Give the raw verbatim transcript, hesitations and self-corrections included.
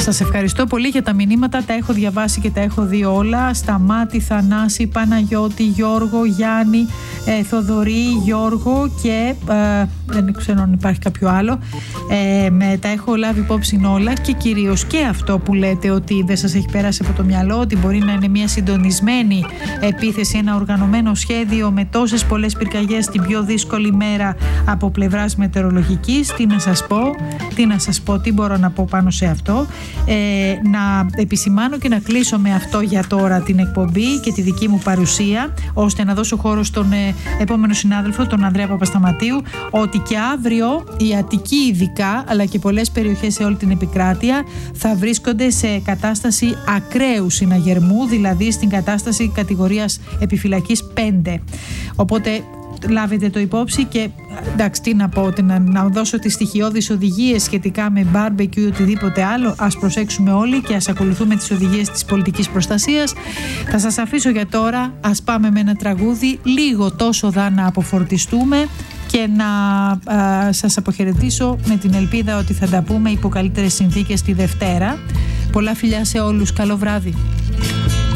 Σας ευχαριστώ πολύ για τα μηνύματα, τα έχω διαβάσει και τα έχω δει όλα. Σταμάτη, Θανάση, Παναγιώτη, Γιώργο, Γιάννη, ε, Θοδωρή, Γιώργο και ε, δεν ξέρω αν υπάρχει κάποιο άλλο. Ε, με, τα έχω λάβει υπόψη όλα και κυρίως και αυτό που λέτε ότι δεν σας έχει πέρασει από το μυαλό, ότι μπορεί να είναι μια συντονισμένη επίθεση, ένα οργανωμένο σχέδιο με τόσες πολλές πυρκαγιές την πιο δύσκολη μέρα από πλευράς μετεωρολογικής. Τι να σας πω, τι να σας πω, τι μπορώ να πω πάνω σε αυτό. Ε, να επισημάνω και να κλείσω με αυτό για τώρα την εκπομπή και τη δική μου παρουσία, ώστε να δώσω χώρο στον ε, επόμενο συνάδελφο, τον Ανδρέα Παπασταματίου, ότι και αύριο η Αττική ειδικά, αλλά και πολλές περιοχές σε όλη την επικράτεια θα βρίσκονται σε κατάσταση ακραίου συναγερμού, δηλαδή στην κατάσταση κατηγορίας επιφυλακής πέντε. Οπότε λάβετε το υπόψη και εντάξει, τι να πω, να, να δώσω τις στοιχειώδεις οδηγίες σχετικά με barbecue ή οτιδήποτε άλλο. Ας προσέξουμε όλοι και ας ακολουθούμε τις οδηγίες της πολιτικής προστασίας. Θα σας αφήσω για τώρα, ας πάμε με ένα τραγούδι, λίγο τόσο δά να αποφορτιστούμε και να α, σας αποχαιρετήσω με την ελπίδα ότι θα τα πούμε υπό καλύτερες συνθήκες τη Δευτέρα. Πολλά φιλιά σε όλους, καλό βράδυ.